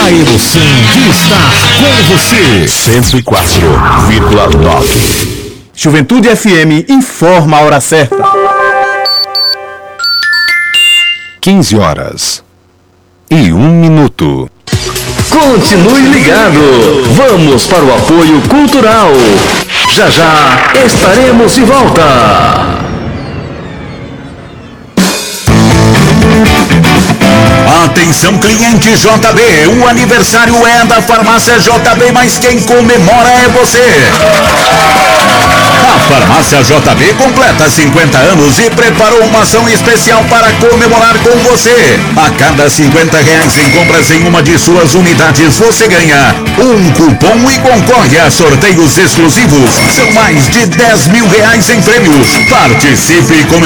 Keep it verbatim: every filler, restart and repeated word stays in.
A emoção de estar com você. cento e quatro vírgula nove. Juventude F M informa a hora certa. quinze horas e um minuto. Continue ligado. Vamos para o apoio cultural. Já já estaremos de volta. Atenção, cliente J B, o aniversário é da farmácia J B, mas quem comemora é você. A farmácia J B completa cinquenta anos e preparou uma ação especial para comemorar com você. A cada cinquenta reais em compras em uma de suas unidades, você ganha um cupom e concorre a sorteios exclusivos. São mais de dez mil reais em prêmios. Participe e comemore